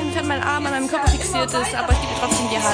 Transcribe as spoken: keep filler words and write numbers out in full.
inwiefern mein Arm an meinem Körper fixiert ist, aber ich gebe ihr trotzdem die Hand.